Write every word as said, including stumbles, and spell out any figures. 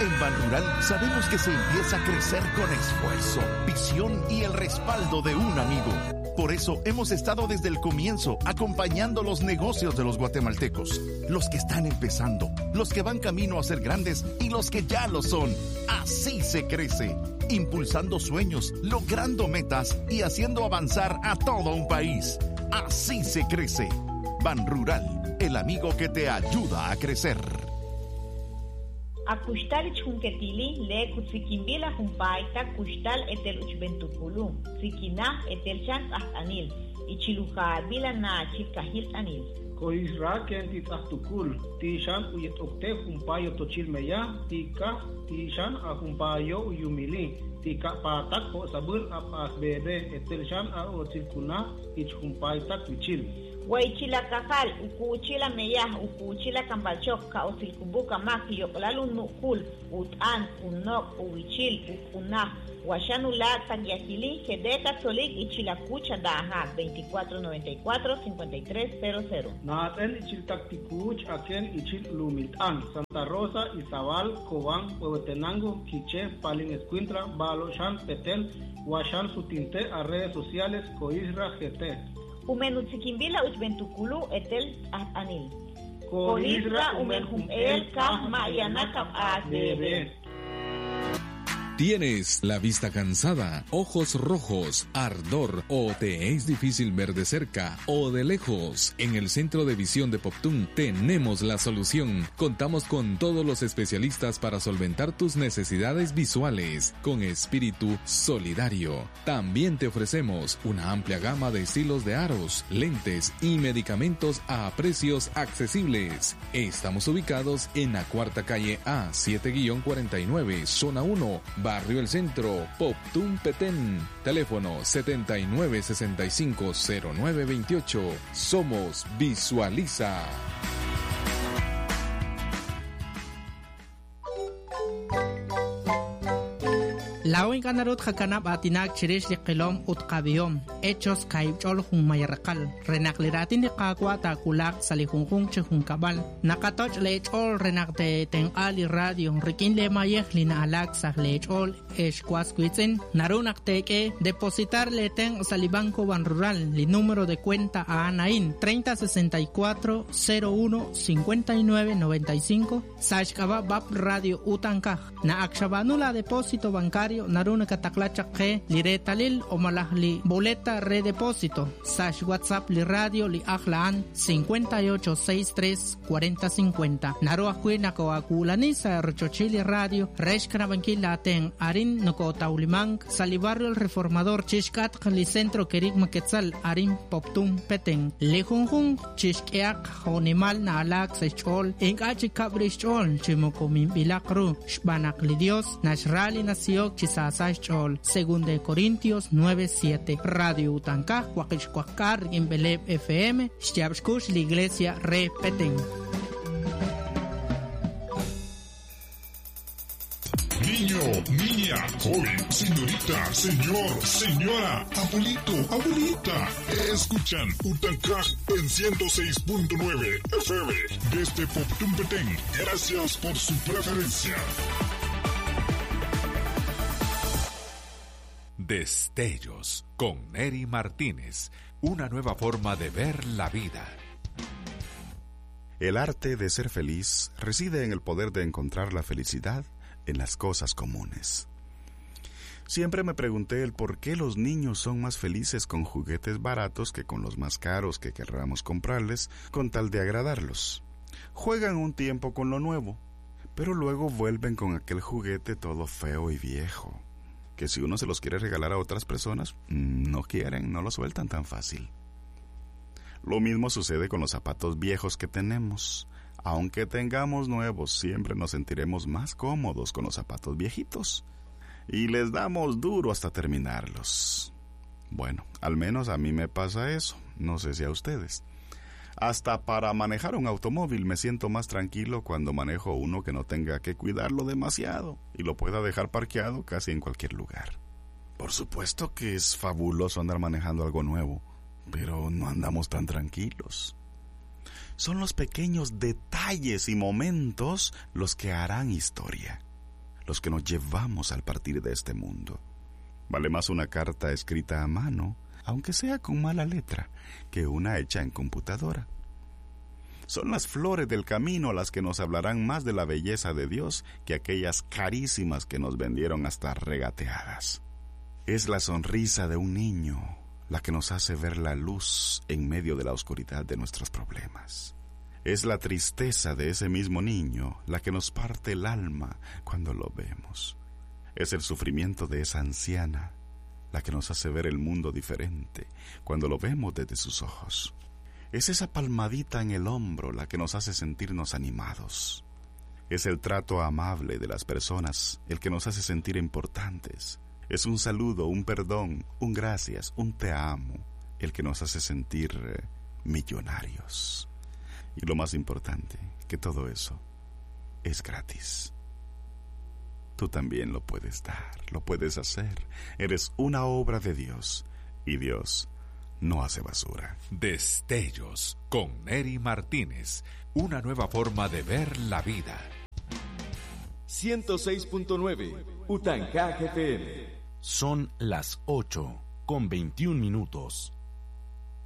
En Banrural sabemos que se empieza a crecer con esfuerzo, visión y el respaldo de un amigo. Por eso hemos estado desde el comienzo acompañando los negocios de los guatemaltecos, los que están empezando, los que van camino a ser grandes y los que ya lo son. Así se crece, impulsando sueños, logrando metas y haciendo avanzar a todo un país. Así se crece. Banrural, el amigo que te ayuda a crecer. A kustal chunquetili le kutsikimbila jumpaita kustal etel uchbentukulu sikina etel chans anil ichiluja bila na chikahil anil Koisra ken titaktukul tishan uyet okte jumpayo tochilmeya tika tishan a jumpayo uyumili tika patak po sabur apas bebe etel chan a ochilkuna ich jumpaita kuchil Waichila kakal, ukuchila meyah, ukuchila kambalchok, kaosilkubuka maki, yokolalun nukul, utan, unok, uwichil, ukunah, washanula, tagyahili, hedeka solik, ichila kucha daha, veinticuatro noventa y cuatro, cincuenta y tres cero cero. Naten ichil taktikuch, aken ichil lumiltan, Santa Rosa, Izabal, Cobán, Huehuetenango, Quiché, Palin Escuintra, Baloshan, Petel, Washan Sutinte, a redes sociales, Coisra G T. Umenutzikimbila uchbentukulu etel anil. Coisra umenhum el kah mayanakap asbebe. ¿Tienes la vista cansada, ojos rojos, ardor o te es difícil ver de cerca o de lejos? En el Centro de Visión de Poptún tenemos la solución. Contamos con todos los especialistas para solventar tus necesidades visuales con espíritu solidario. También te ofrecemos una amplia gama de estilos de aros, lentes y medicamentos a precios accesibles. Estamos ubicados en la cuarta calle A siete cuarenta y nueve, zona uno, Barrio El Centro, Poptún Petén. Teléfono setenta y nueve sesenta y cinco cero nueve veintiocho. Somos Visualiza. Lawin kanarut hakanap atinak chirish di qilom utqabiyom hechos kaibchol jun mayarqal renakliratin di qaqwa takulak salihunjun chihun kabal nakatoch lechol renakte tenqali radio rikin le mayeh lina alak sah lechol eshkwas kuitzen narunak teke depositar le ten salibanco Banrural li número de cuenta a Anaín treinta sesenta y cuatro cero uno cincuenta y nueve noventa y cinco sashkaba bab radio utankaj na akshabanula depósito bancario naruna kataklachak ke liretalil o malahli boleta redepósito sash WhatsApp li radio li aklaan cincuenta y ocho sesenta y tres cuarenta cincuenta naruah kuina ko akulani sa rochochili radio reshkana bankila ten arin noko taulimang salibarrio el reformador chishkat li centro kerik maketzal arin Poptún Petén lejunjun chishkeak honimal na alak sechol enkachi kabrishol chimokomin bilakru shbanak li Dios nashrali nasiok chisasach chol según de Corintios nueve siete radio Utankaj Huaquixcuacar en Beleb F M Xyabshkush la iglesia Re Petén. Niño, niña, joven, señorita, señor, señora, abuelito, abuelita. Escuchan Utankaj en ciento seis punto nueve F M desde Poptún Petén. Gracias por su preferencia. Destellos con Neri Martínez, una nueva forma de ver la vida. El arte de ser feliz reside en el poder de encontrar la felicidad en las cosas comunes. Siempre me pregunté el por qué los niños son más felices con juguetes baratos que con los más caros que querramos comprarles con tal de agradarlos. Juegan un tiempo con lo nuevo, pero luego vuelven con aquel juguete todo feo y viejo, que si uno se los quiere regalar a otras personas, no quieren, no lo sueltan tan fácil. Lo mismo sucede con los zapatos viejos que tenemos. Aunque tengamos nuevos, siempre nos sentiremos más cómodos con los zapatos viejitos. Y les damos duro hasta terminarlos. Bueno, al menos a mí me pasa eso, no sé si a ustedes. Hasta para manejar un automóvil me siento más tranquilo cuando manejo uno que no tenga que cuidarlo demasiado y lo pueda dejar parqueado casi en cualquier lugar. Por supuesto que es fabuloso andar manejando algo nuevo, pero no andamos tan tranquilos. Son los pequeños detalles y momentos los que harán historia. los que nos llevamos al partir de este mundo. Vale más una carta escrita a mano, aunque sea con mala letra, que una hecha en computadora. Son las flores del camino las que nos hablarán más de la belleza de Dios que aquellas carísimas que nos vendieron hasta regateadas. Es la sonrisa de un niño la que nos hace ver la luz en medio de la oscuridad de nuestros problemas. Es la tristeza de ese mismo niño la que nos parte el alma cuando lo vemos. Es el sufrimiento de esa anciana la que nos hace ver el mundo diferente cuando lo vemos desde sus ojos. Es esa palmadita en el hombro la que nos hace sentirnos animados. Es el trato amable de las personas el que nos hace sentir importantes. Es un saludo, un perdón, un gracias, un te amo, el que nos hace sentir eh, millonarios. Y lo más importante, que todo eso es gratis. Tú también lo puedes dar, lo puedes hacer. Eres una obra de Dios y Dios no hace basura. Destellos con Neri Martínez, una nueva forma de ver la vida. ciento seis punto nueve Utancac F M. Son las ocho con veintiún minutos.